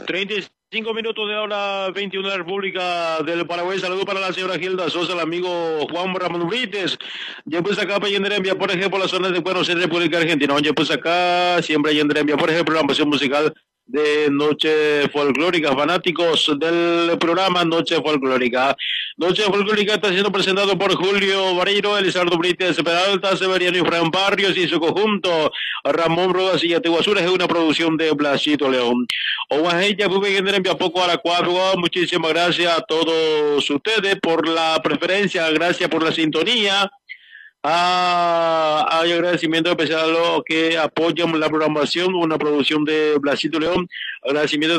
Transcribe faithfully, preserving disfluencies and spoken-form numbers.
treinta y cinco minutos de hora veintiuno de la República del Paraguay. Saludos para la señora Gilda Sosa, el amigo Juan Ramón Brites. Ya pues acá para Yenderembia, por ejemplo, la zona de Buenos Aires, República Argentina. Ya pues acá siempre Yenderembia, por ejemplo, programación musical de Noche Folclórica, fanáticos del programa Noche Folclórica. Noche Folclórica está siendo presentado por Julio Vareiro, Elizardo Brites, Peralta, Severiano y Fran Barrios y su conjunto Ramón Rodas y Yateguazura. Es una producción de Blasito León. Oaxaca, a poco a la cuatro. Muchísimas gracias a todos ustedes por la preferencia, gracias por la sintonía. Ah, hay agradecimiento especial a los que apoyan la programación, una producción de Blasito León. Agradecimiento